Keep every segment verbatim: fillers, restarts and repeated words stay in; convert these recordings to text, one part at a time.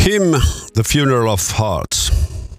Hymn, The Funeral of Hearts.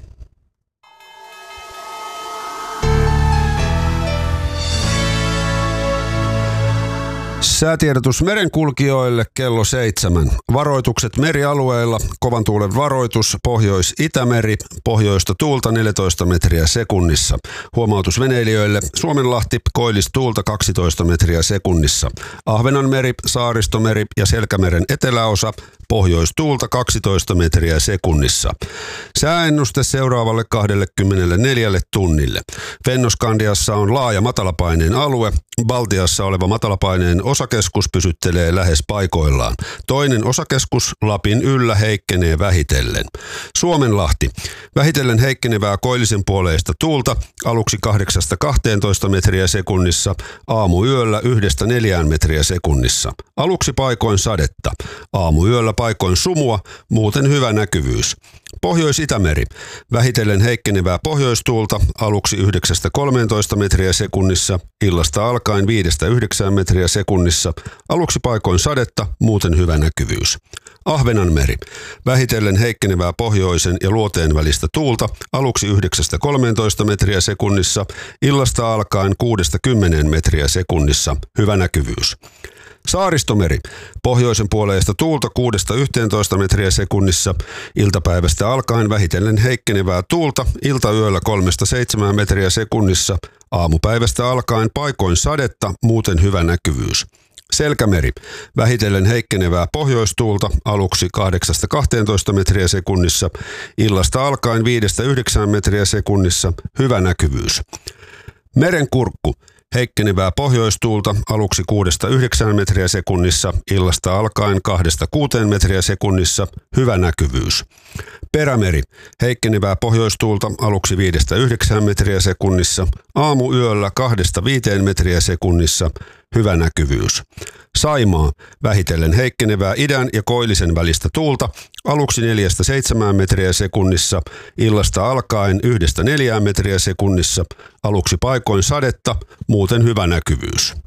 Säätiedotus merenkulkijoille kello seitsemän. Varoitukset merialueilla. Kovan tuulen varoitus. Pohjois-Itämeri. Pohjoista tuulta neljätoista metriä sekunnissa. Huomautus veneilijöille. Suomenlahti. Koillistuulta kaksitoista metriä sekunnissa. Ahvenanmeri, Saaristomeri ja Selkämeren eteläosa. Pohjoistuulta kaksitoista metriä sekunnissa. Sääennuste seuraavalle kaksikymmentäneljä tunnille. Fennoskandiassa on laaja matalapaineen alue. Baltiassa oleva matalapaineen osakeskus pysyttelee lähes paikoillaan. Toinen osakeskus Lapin yllä heikkenee vähitellen. Suomenlahti. Vähitellen heikkenevää koillisen puoleista tuulta aluksi kahdeksasta kahteentoista metriä sekunnissa, aamuyöllä yhdestä neljään metriä sekunnissa. Aluksi paikoin sadetta. Aamuyöllä paikoin sumua, muuten hyvä näkyvyys. Pohjois-Itämeri. Vähitellen heikkenevää pohjoistuulta aluksi yhdeksästä kolmeentoista metriä sekunnissa, illasta alkaen viidestä yhdeksään metriä sekunnissa, aluksi paikoin sadetta, muuten hyvä näkyvyys. Ahvenanmeri. Vähitellen heikkenevää pohjoisen ja luoteen välistä tuulta aluksi yhdeksästä kolmeentoista metriä sekunnissa, illasta alkaen kuudesta kymmeneen metriä sekunnissa, hyvä näkyvyys. Saaristomeri. Pohjoisen puoleista tuulta kuudesta yhteentoista metriä sekunnissa, iltapäivästä alkaen vähitellen heikkenevää tuulta, iltayöllä kolmesta seitsemään metriä sekunnissa, aamupäivästä alkaen paikoin sadetta, muuten hyvä näkyvyys. Selkämeri. Vähitellen heikkenevää pohjoistuulta aluksi kahdeksasta kahteentoista metriä sekunnissa, illasta alkaen viidestä yhdeksään metriä sekunnissa, hyvä näkyvyys. Merenkurkku. Heikkenevää pohjoistuulta aluksi kuudesta yhdeksään metriä sekunnissa, illasta alkaen kahdesta kuuteen metriä sekunnissa, hyvä näkyvyys. Perämeri. Heikkenevää pohjoistuulta aluksi viidestä yhdeksään metriä sekunnissa, aamuyöllä kahdesta viiteen metriä sekunnissa, hyvä näkyvyys. Saimaa. Vähitellen heikkenevää idän ja koillisen välistä tuulta aluksi neljästä seitsemään metriä sekunnissa, illasta alkaen yhdestä neljään metriä sekunnissa, aluksi paikoin sadetta, muuten hyvä näkyvyys.